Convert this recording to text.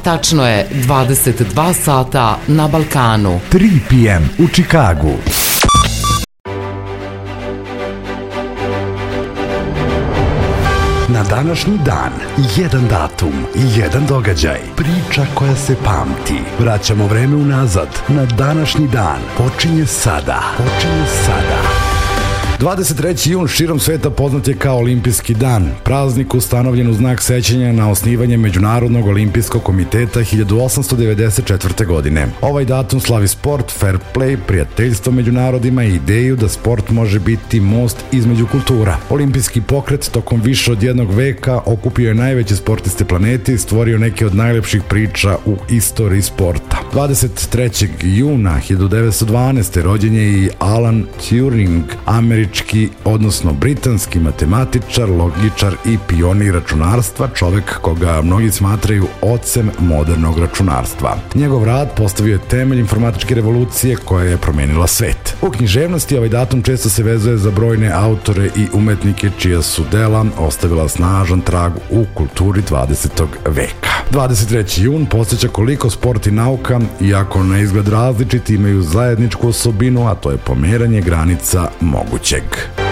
Tačno je 22 sata na Balkanu. 3 p.m. u Čikagu. Na današnji dan, jedan datum, jedan događaj, priča koja se pamti. Vraćamo vreme unazad. Na današnji dan počinje sada. 23. jun širom sveta poznat je kao Olimpijski dan, praznik ustanovljen u znak sećanja na osnivanje Međunarodnog olimpijskog komiteta 1894. godine. Ovaj datum slavi sport, fair play, prijateljstvo među narodima i ideju da sport može biti most između kultura. Olimpijski pokret tokom više od jednog veka okupio je najveće sportiste planete i stvorio neke od najlepših priča u istoriji sporta. 23. juna 1912. rođen je i Alan Turing, američki, odnosno britanski matematičar, logičar i pionir računarstva, čovek koga mnogi smatraju ocem modernog računarstva. Njegov rad postavio je temelj informatičke revolucije koja je promenila svet. U književnosti ovaj datum često se vezuje za brojne autore i umetnike čija su dela ostavila snažan trag u kulturi 20. veka. 23. jun podsjeća koliko sport i nauka, iako na izgled različiti, imaju zajedničku osobinu, a to je pomeranje granica mogućeg.